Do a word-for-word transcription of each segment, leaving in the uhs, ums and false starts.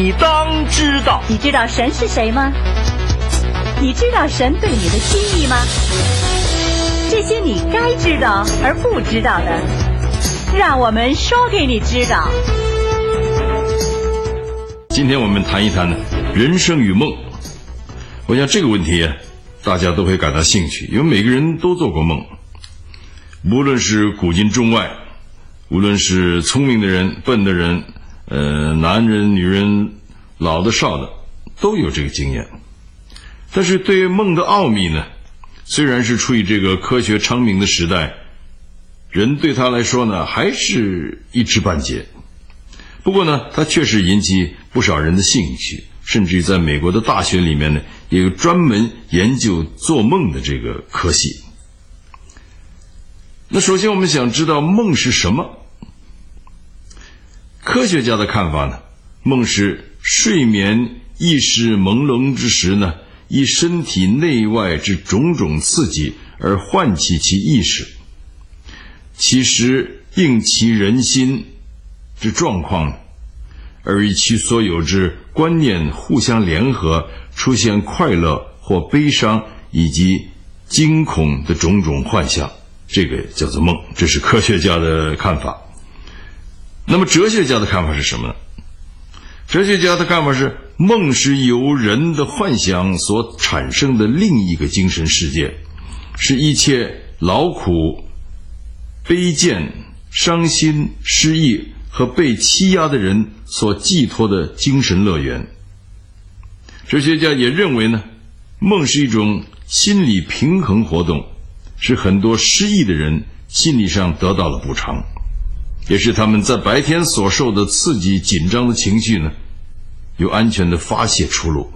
你当知道。 你知道神是谁吗？你知道神对你的心意吗？这些你该知道而不知道的，让我们说给你知道。 今天我们谈一谈呢，人生与梦。我想这个问题大家都会感到兴趣，因为每个人都做过梦，无论是古今中外，无论是聪明的人、笨的人，呃，男人、女人、老的、少的，都有这个经验。但是对于梦的奥秘呢，虽然是处于这个科学昌明的时代，人对他来说呢，还是一知半解。不过呢，它确实引起不少人的兴趣，甚至于在美国的大学里面呢，也有专门研究做梦的这个科系。那首先我们想知道梦是什么？科学家的看法呢，梦是睡眠意识朦胧之时呢，依身体内外之种种刺激而唤起其意识，其实应其人心之状况，而与其所有之观念互相联合，出现快乐或悲伤以及惊恐的种种幻象，这个叫做梦。这是科学家的看法。那么哲学家的看法是什么呢？哲学家的看法是，梦是由人的幻想所产生的另一个精神世界，是一切劳苦、卑贱、伤心、失意和被欺压的人所寄托的精神乐园。哲学家也认为呢，梦是一种心理平衡活动，使很多失意的人心理上得到了补偿，也是他们在白天所受的刺激紧张的情绪呢，有安全的发泄出路。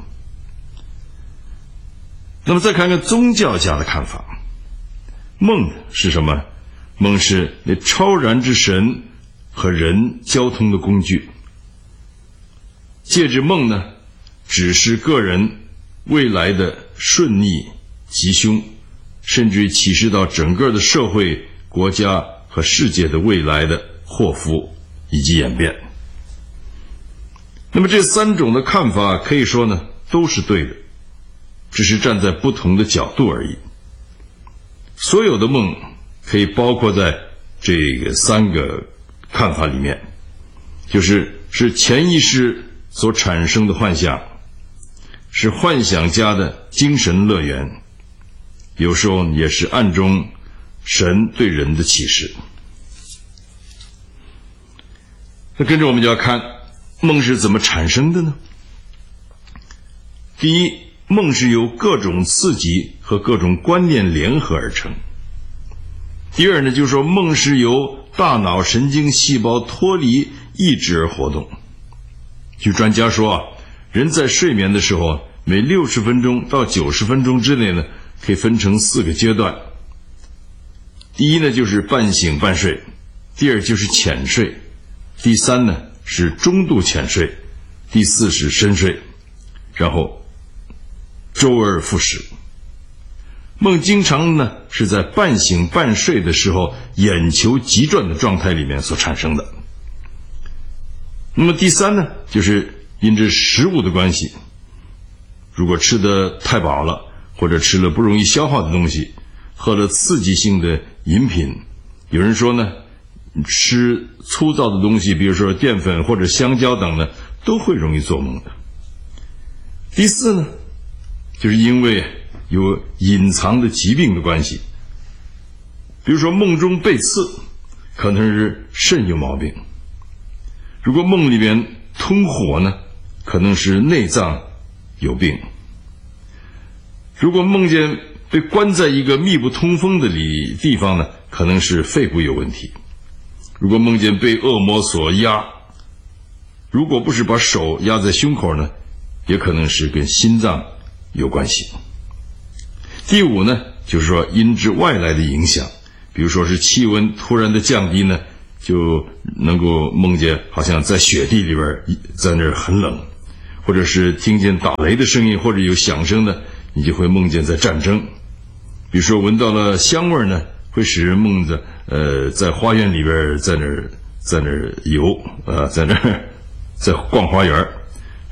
那么再看看宗教家的看法，梦是什么？梦是那超然之神和人交通的工具，借着梦呢，指示个人未来的顺逆吉凶，甚至于启示到整个的社会、国家和世界的未来的祸福以及演变。那么这三种的看法可以说呢，都是对的，只是站在不同的角度而已。所有的梦可以包括在这个三个看法里面，就是是潜意识所产生的幻象，是幻想家的精神乐园，有时候也是暗中神对人的启示。那跟着我们就要看梦是怎么产生的呢？第一，梦是由各种刺激和各种观念联合而成。第二呢，就是说梦是由大脑神经细胞脱离意志而活动。据专家说啊，人在睡眠的时候，每六十分钟到九十分钟之内呢，可以分成四个阶段。第一呢，就是半醒半睡；第二就是浅睡；第三呢是中度浅睡；第四是深睡，然后周而复始。梦经常呢是在半醒半睡的时候，眼球急转的状态里面所产生的。那么第三呢，就是因着食物的关系，如果吃得太饱了，或者吃了不容易消化的东西，喝了刺激性的饮品，有人说呢，吃粗糙的东西，比如说淀粉或者香蕉等呢，都会容易做梦的。第四呢，就是因为有隐藏的疾病的关系，比如说梦中被刺，可能是肾有毛病；如果梦里面通火呢，可能是内脏有病；如果梦见被关在一个密不通风的里地方呢，可能是肺部有问题；如果梦见被恶魔所压，如果不是把手压在胸口呢，也可能是跟心脏有关系。第五呢，就是说因之外来的影响，比如说是气温突然的降低呢，就能够梦见好像在雪地里边，在那儿很冷，或者是听见打雷的声音或者有响声呢，你就会梦见在战争。比如说闻到了香味呢，会使人梦着呃在花园里边，在那儿在那儿游，呃在那儿在逛花园。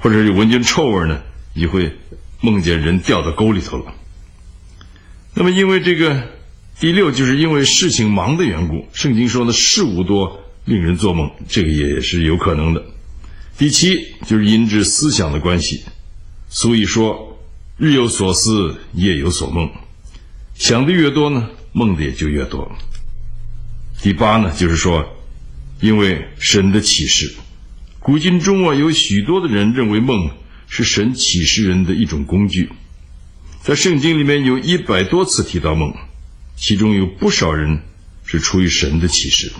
或者有闻见臭味呢，你会梦见人掉到沟里头了。那么因为这个第六，就是因为事情忙的缘故，圣经说呢，事物多令人做梦，这个也是有可能的。第七，就是因着思想的关系，所以说日有所思，夜有所梦，想的越多呢，梦的也就越多。第八呢，就是说因为神的启示，古今中外有许多的人认为梦是神启示人的一种工具，在圣经里面有一百多次提到梦，其中有不少人是出于神的启示。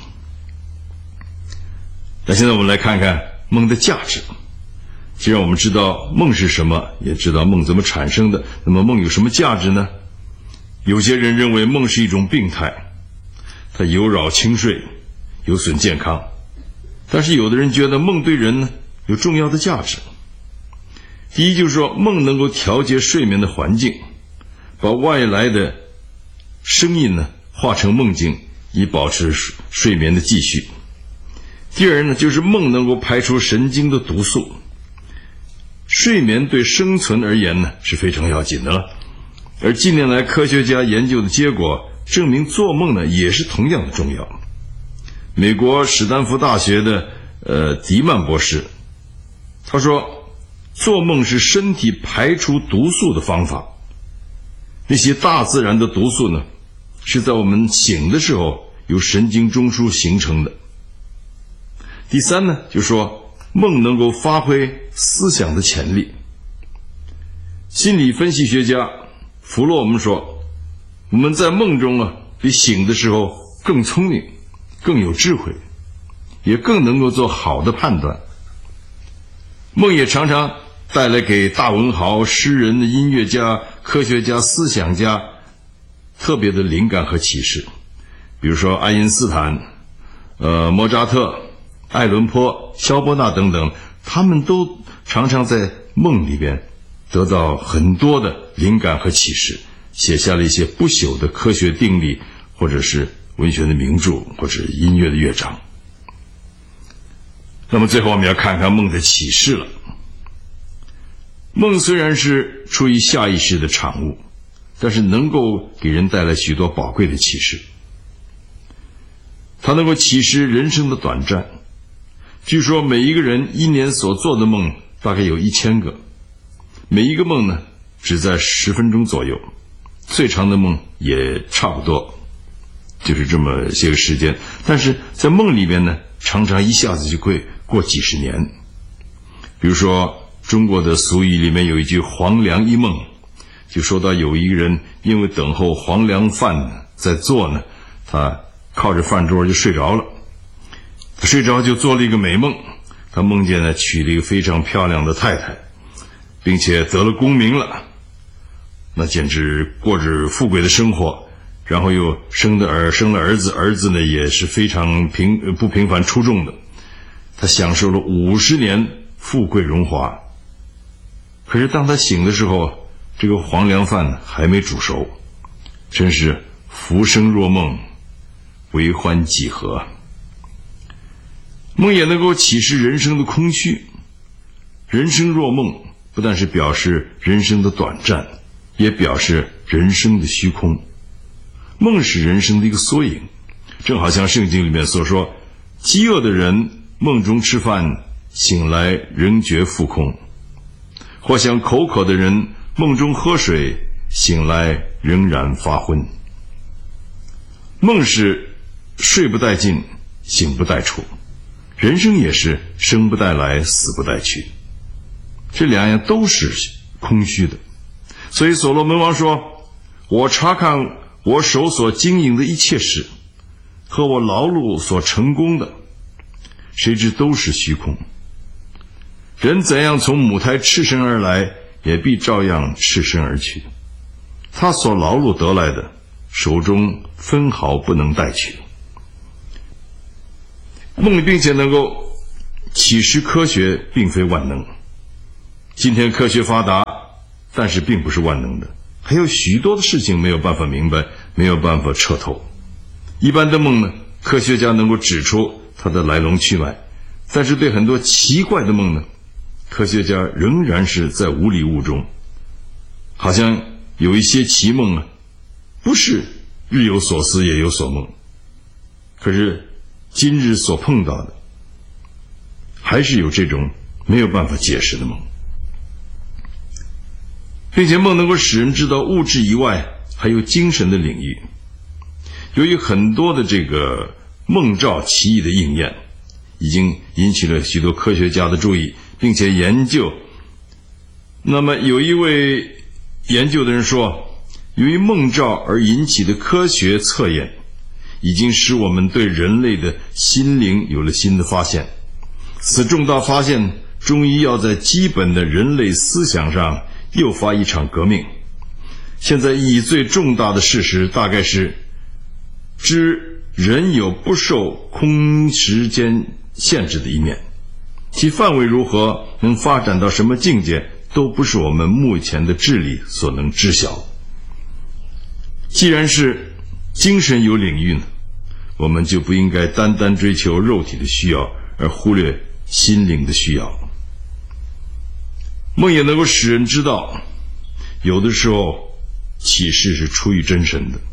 那现在我们来看看梦的价值。既然我们知道梦是什么，也知道梦怎么产生的，那么梦有什么价值呢？有些人认为梦是一种病态，它有扰轻睡，有损健康。但是有的人觉得梦对人呢有重要的价值。第一，就是说梦能够调节睡眠的环境，把外来的声音呢化成梦境，以保持睡眠的继续。第二呢，就是梦能够排除神经的毒素。睡眠对生存而言呢是非常要紧的了，而近年来科学家研究的结果证明，做梦呢也是同样的重要。美国史丹福大学的呃迪曼博士，他说，做梦是身体排除毒素的方法。那些大自然的毒素呢，是在我们醒的时候由神经中枢形成的。第三呢，就是说梦能够发挥思想的潜力。心理分析学家弗洛姆说，我们在梦中啊，比醒的时候更聪明，更有智慧，也更能够做好的判断。梦也常常带来给大文豪、诗人、音乐家、科学家、思想家特别的灵感和启示。比如说爱因斯坦、呃莫扎特、爱伦坡、肖伯纳等等，他们都常常在梦里边得到很多的灵感和启示，写下了一些不朽的科学定理，或者是文学的名著，或者音乐的乐章。那么最后我们要看看梦的启示了。梦虽然是出于下意识的产物，但是能够给人带来许多宝贵的启示。它能够启示人生的短暂。据说每一个人一年所做的梦大概有一千个，每一个梦呢只在十分钟左右，最长的梦也差不多就是这么些个时间。但是在梦里面呢，常常一下子就会过几十年。比如说中国的俗语里面有一句黄粱一梦，就说到有一个人因为等候黄粱饭在做呢，他靠着饭桌就睡着了。他睡着就做了一个美梦，他梦见呢娶了一个非常漂亮的太太，并且得了功名了，那简直过着富贵的生活，然后又生的儿生了儿子，儿子呢也是非常平不平凡出众的，他享受了五十年富贵荣华。可是当他醒的时候，这个黄粱饭还没煮熟，真是浮生若梦，为欢几何。梦也能够启示人生的空虚。人生若梦不但是表示人生的短暂，也表示人生的虚空。梦是人生的一个缩影，正好像圣经里面所说，饥饿的人梦中吃饭，醒来仍觉腹空；或像口渴的人梦中喝水，醒来仍然发昏。梦是睡不带进，醒不带出，人生也是生不带来，死不带去，这两样都是空虚的。所以所罗门王说，我查看我手所经营的一切事和我劳碌所成功的，谁知都是虚空。人怎样从母胎赤身而来，也必照样赤身而去。他所劳碌得来的，手中分毫不能带去。梦并且能够启示科学并非万能。今天科学发达，但是并不是万能的，还有许多的事情没有办法明白，没有办法彻透。一般的梦呢，科学家能够指出它的来龙去脉，但是对很多奇怪的梦呢， 科学家仍然是在雾里雾中，好像有一些奇梦啊，不是日有所思夜有所梦，可是今日所碰到的还是有这种没有办法解释的梦，并且梦能够使人知道物质以外还有精神的领域。由于很多的这个梦兆奇异的应验，已经引起了许多科学家的注意，并且研究。那么有一位研究的人说，由于梦兆而引起的科学测验已经使我们对人类的心灵有了新的发现。此重大发现终于要在基本的人类思想上又发一场革命。现在意义最重大的事实大概是，知人有不受空时间限制的一面，其范围如何，能发展到什么境界，都不是我们目前的智力所能知晓。既然是精神有领域呢，我们就不应该单单追求肉体的需要，而忽略心灵的需要。梦也能够使人知道，有的时候启示是出于真神的。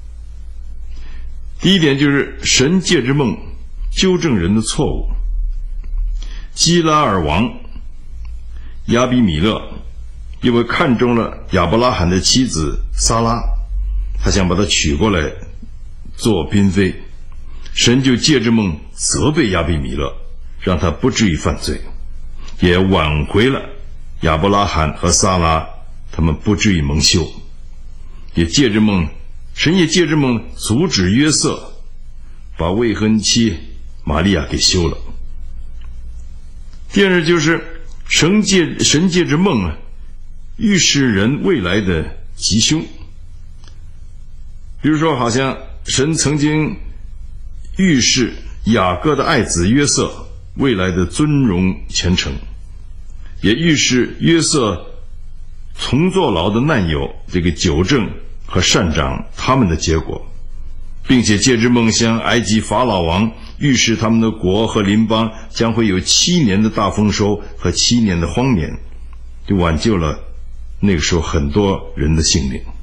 第一点就是神借着梦纠正人的错误。基拉尔王亚比米勒因为看中了亚伯拉罕的妻子撒拉，他想把她娶过来做嫔妃，神就借着梦责备亚比米勒，让他不至于犯罪，也挽回了亚伯拉罕和撒拉他们不至于蒙羞。也借着梦神也借着梦阻止约瑟把未婚妻玛利亚给休了。第二就是神借神借着梦啊，预示人未来的吉凶。比如说，好像神曾经预示雅各的爱子约瑟未来的尊荣前程，也预示约瑟从坐牢的难友这个纠正和善长他们的结果，并且借着梦向埃及法老王预示他们的国和邻邦将会有七年的大丰收和七年的荒年，就挽救了那个时候很多人的性命。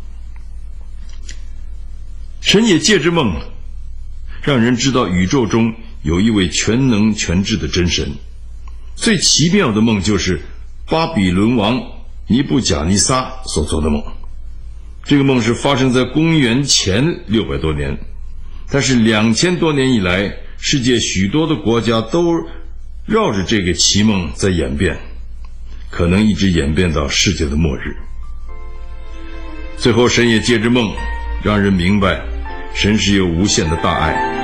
神也借着梦让人知道宇宙中有一位全能全智的真神。最奇妙的梦就是巴比伦王尼布甲尼撒所做的梦。这个梦是发生在公元前六百多年，但是两千多年以来，世界许多的国家都绕着这个奇梦在演变，可能一直演变到世界的末日。最后神也借着梦让人明白，神是有无限的大爱，